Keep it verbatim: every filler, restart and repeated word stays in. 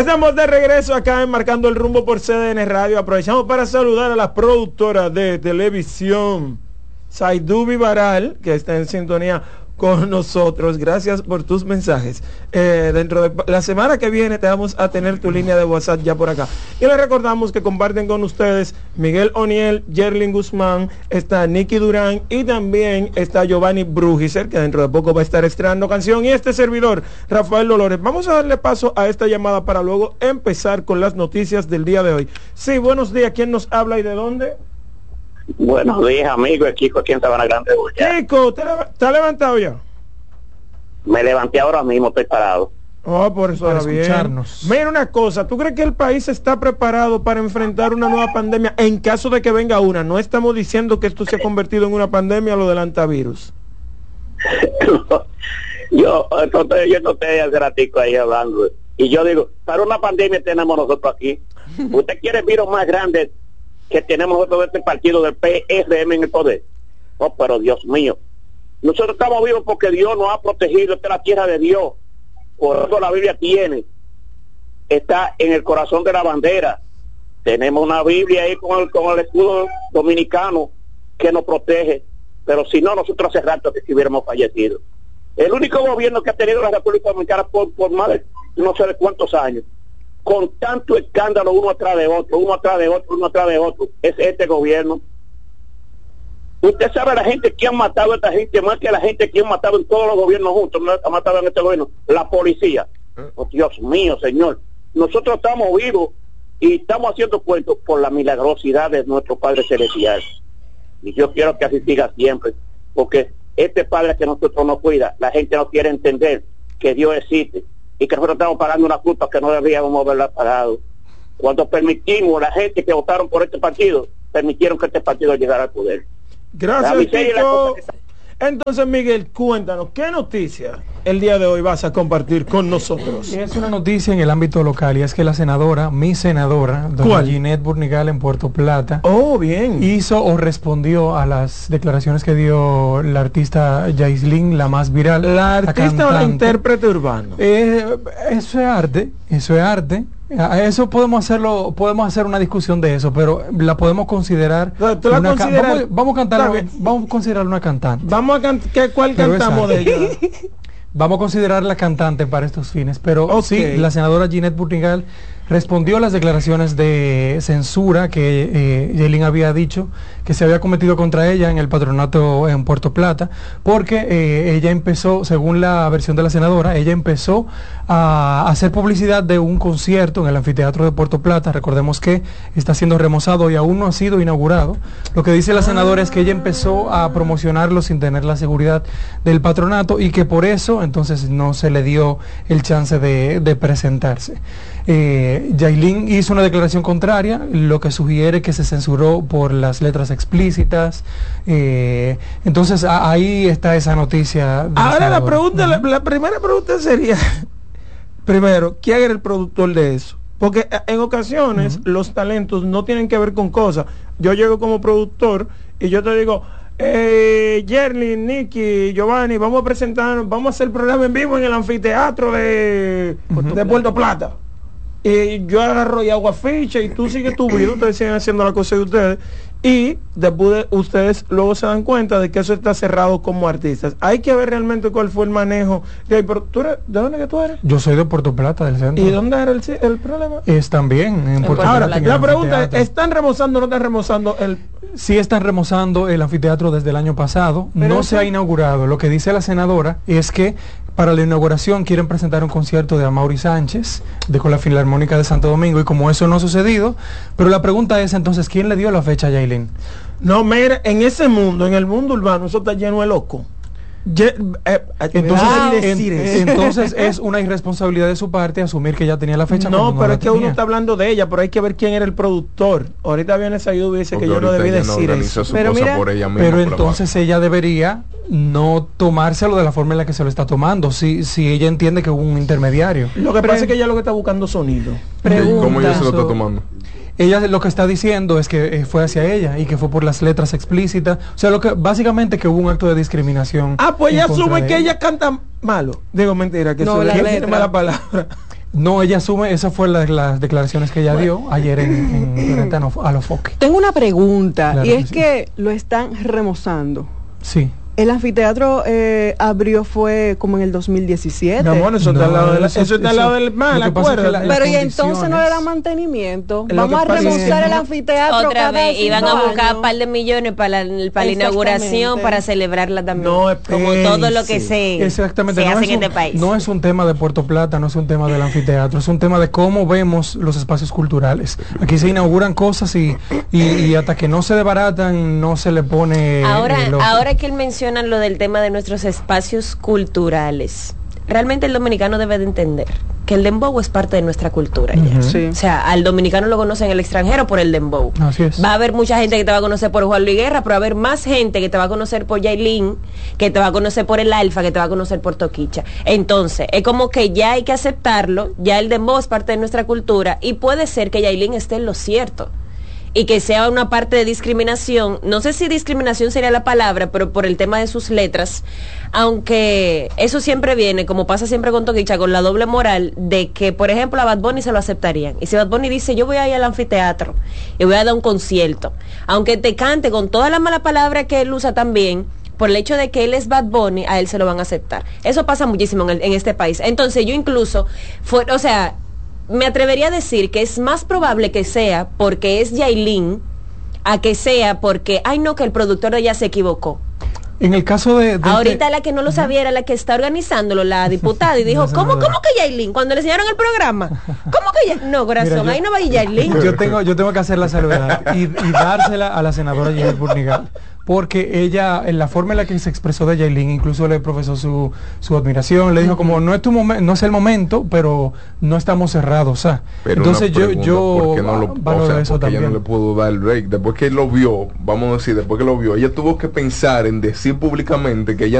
Estamos de regreso acá en Marcando el Rumbo por C D N Radio. Aprovechamos para saludar a la productora de televisión Saidú Vivaral, que está en sintonía con nosotros. Gracias por tus mensajes. Eh, dentro de la semana que viene te vamos a tener tu línea de WhatsApp ya por acá. Y les recordamos que comparten con ustedes Miguel O'Neill, Yerlin Guzmán, está Nicky Durán y también está Giovanni Brugiser, que dentro de poco va a estar estrenando canción, y este servidor, Rafael Dolores. Vamos a darle paso a esta llamada para luego empezar con las noticias del día de hoy. Sí, buenos días. ¿Quién nos habla y de dónde? Buenos días, amigo, es Kiko aquí en Sabana Grande. Kiko, ¿te ¿estás levantado ya? Me levanté ahora mismo, estoy parado. Oh, por eso era bien. Mira una cosa, ¿tú crees que el país está preparado para enfrentar una nueva pandemia en caso de que venga una? No estamos diciendo que esto se ha convertido en una pandemia, lo del antivirus. yo, entonces, yo no estoy hace ratico ahí hablando. Y yo digo, para una pandemia tenemos nosotros aquí. ¿Usted quiere el virus más grande que tenemos nosotros de este partido del P R M en el poder? Oh, pero Dios mío, nosotros estamos vivos porque Dios nos ha protegido. Esta es la tierra de Dios, por eso la Biblia tiene, está en el corazón de la bandera. Tenemos una Biblia ahí con el, con el escudo dominicano que nos protege, pero si no, nosotros hace rato que si hubiéramos fallecido. El único gobierno que ha tenido la República Dominicana por, por más de no sé de cuántos años, con tanto escándalo uno atrás de otro, uno atrás de otro, uno atrás de otro, es este gobierno. Usted sabe la gente que han matado a esta gente, más que la gente que han matado en todos los gobiernos juntos, no ha matado en este gobierno, la policía. Oh, Dios mío, señor. Nosotros estamos vivos y estamos haciendo cuentos por la milagrosidad de nuestro Padre Celestial. Y yo quiero que así siga siempre, porque este Padre que nosotros nos cuida, la gente no quiere entender que Dios existe y que nosotros estamos pagando una culpa que no deberíamos haberla pagado. Cuando permitimos, la gente que votaron por este partido, permitieron que este partido llegara al poder. Gracias, Kiko. Entonces, Miguel, cuéntanos, ¿qué noticia el día de hoy vas a compartir con nosotros? Es una noticia en el ámbito local, y es que la senadora, mi senadora, doña Ginette Burnigal en Puerto Plata, oh, bien, hizo o respondió a las declaraciones que dio la artista Yaislin, la más viral. ¿La artista o la intérprete urbano? Eh, eso es arte, eso es arte. A eso podemos hacerlo, podemos hacer una discusión de eso, pero la podemos considerar. ¿Tú la una consideras? Vamos, vamos a cantar, vamos a considerar una cantante. Vamos a cantar, ¿cuál pero cantamos de ella? Vamos a considerarla cantante para estos fines, pero okay. Sí, la senadora Ginette Burnigal respondió a las declaraciones de censura que eh, Yelin había dicho que se había cometido contra ella en el patronato en Puerto Plata, porque eh, ella empezó, según la versión de la senadora, ella empezó a hacer publicidad de un concierto en el anfiteatro de Puerto Plata. Recordemos que está siendo remozado y aún no ha sido inaugurado. Lo que dice la senadora es que ella empezó a promocionarlo sin tener la seguridad del patronato y que por eso entonces no se le dio el chance de, de presentarse. Eh, Yailin hizo una declaración contraria, lo que sugiere que se censuró por las letras explícitas. Eh, entonces a, ahí está esa noticia. Ahora la pregunta, uh-huh. la, la primera pregunta sería, primero, ¿quién era el productor de eso? Porque en ocasiones uh-huh. los talentos no tienen que ver con cosas. Yo llego como productor y yo te digo, eh, Yerlin, Nicky, Giovanni, vamos a presentarnos, vamos a hacer el programa en vivo en el anfiteatro de, uh-huh. de Puerto Plata. Y yo agarro y hago afiche y tú sigues tu vida, ustedes siguen haciendo la cosa de ustedes y después de, ustedes luego se dan cuenta de que eso está cerrado como artistas. Hay que ver realmente cuál fue el manejo. De, pero, ¿tú eres, ¿de dónde que tú eres? Yo soy de Puerto Plata, del centro. ¿Y dónde era el, el problema? Es también en Puerto Ahora, Plata. La pregunta es, ¿están remozando o no están remozando el...? Sí están remozando el anfiteatro desde el año pasado, pero no eso... se ha inaugurado. Lo que dice la senadora es que para la inauguración quieren presentar un concierto de Amaury Sánchez de con la Filarmónica de Santo Domingo, y como eso no ha sucedido, pero la pregunta es entonces, ¿quién le dio la fecha a Yailin? No, mira, en ese mundo, en el mundo urbano, eso está lleno de loco. Ye, eh, entonces, ah, en, entonces es una irresponsabilidad de su parte asumir que ya tenía la fecha. No, pero no es que tenía. Uno está hablando de ella, pero hay que ver quién era el productor. Ahorita viene esa ayuda y dice porque que yo no debí decir no eso. Pero, mira, por ella misma, pero entonces ella debería no tomárselo de la forma en la que se lo está tomando, si, si ella entiende que hubo un intermediario. Lo que Pre pasa es que ella lo que está buscando sonido. Pregunta, ¿cómo ella se lo está tomando? Ella lo que está diciendo es que eh, fue hacia ella y que fue por las letras explícitas. O sea, lo que básicamente que hubo un acto de discriminación. Ah, pues ella asume que ella canta malo. Digo mentira, que no, su la tiene mala palabra. No, ella asume, esas fueron las, las declaraciones que ella dio ayer en, en frente a los foques. Tengo una pregunta, Claro y es que sí. que lo están remozando. Sí. El anfiteatro eh, abrió fue como en el dos mil diecisiete. Mi amor, eso está al No, lado del, eso- eso está al lado eso- del mar, lo que pasa es que acuérdate. la- Pero y las entonces no condiciones- le dan mantenimiento. Lo Vamos que a pasa es que remozar el no- anfiteatro Otra cada vez, iban a cinco buscar años. un par de millones para la, para la Exactamente. inauguración, para celebrarla también. No, como todo lo que espérense. se, Exactamente, se no hace es, en un, este país. no es un tema de Puerto Plata, no es un tema del anfiteatro, es un tema de cómo vemos los espacios culturales. Aquí se inauguran cosas y, y, y hasta que no se desbaratan no se le pone... Ahora, eh, lo- ahora que él menciona lo del tema de nuestros espacios culturales, realmente el dominicano debe de entender que el dembow es parte de nuestra cultura ya. Ujú. Sí. O sea, al dominicano lo conocen en el extranjero por el dembow. Así es. Va a haber mucha gente que te va a conocer por Juan Luis Guerra, pero va a haber más gente que te va a conocer por Yailin, que te va a conocer por el Alfa, que te va a conocer por Toquicha. Entonces, es como que ya hay que aceptarlo, ya el dembow es parte de nuestra cultura y puede ser que Yailin esté en lo cierto y que sea una parte de discriminación, no sé si discriminación sería la palabra, pero por el tema de sus letras, aunque eso siempre viene, como pasa siempre con Toquicha, con la doble moral de que, por ejemplo, a Bad Bunny se lo aceptarían. Y si Bad Bunny dice, yo voy a ir al anfiteatro y voy a dar un concierto, aunque te cante con todas las malas palabras que él usa también, por el hecho de que él es Bad Bunny, a él se lo van a aceptar. Eso pasa muchísimo en, el- en este país. Entonces yo incluso, fue, o sea, me atrevería a decir que es más probable que sea porque es Yailin a que sea porque, ay no, que el productor de ella se equivocó. En el caso de... de Ahorita la que no lo sabía era la que está organizándolo, la diputada, y dijo, La ¿cómo, senadora. cómo que Yailin? Cuando le enseñaron el programa, ¿cómo que Yailin? No, corazón, Mira, yo- ahí no va a ir Yailin. Yo tengo, yo tengo que hacer la salvedad y, y dársela a la senadora Ginette Burnigal, porque ella, en la forma en la que se expresó de Yailin, incluso le profesó su, su admiración, le dijo como no es tu momento, no es el momento, pero no estamos cerrados, o sea, Pero entonces una yo, pregunta, yo ¿por qué no lo, valoro o sea, eso porque ella también. no le pudo dar el break? Después que lo vio, vamos a decir, después que lo vio, ella tuvo que pensar en decir públicamente que ella